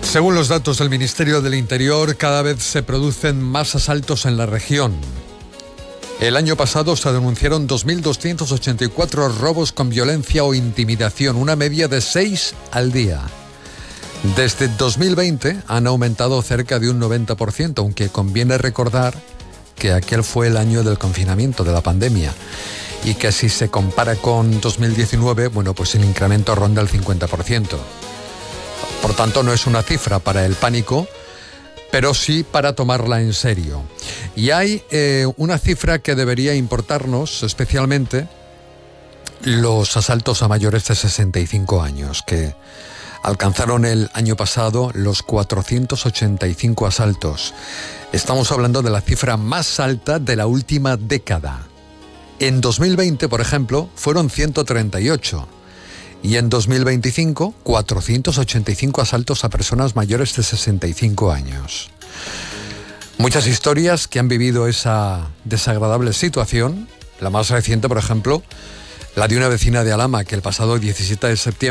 Según los datos del Ministerio del Interior, cada vez se producen más asaltos en la región. El año pasado se denunciaron 2.284 robos con violencia o intimidación, una media de 6 al día. Desde 2020 han aumentado cerca de un 90%, aunque conviene recordar que aquel fue el año del confinamiento, de la pandemia, y que si se compara con 2019, pues el incremento ronda el 50%. Por tanto, no es una cifra para el pánico, pero sí para tomarla en serio. Y hay una cifra que debería importarnos especialmente: los asaltos a mayores de 65 años, que alcanzaron el año pasado los 485 asaltos. Estamos hablando de la cifra más alta de la última década. En 2020, por ejemplo, fueron 138. Y en 2025, 485 asaltos a personas mayores de 65 años. Muchas historias que han vivido esa desagradable situación. La más reciente, por ejemplo, la de una vecina de Alhama, que el pasado 17 de septiembre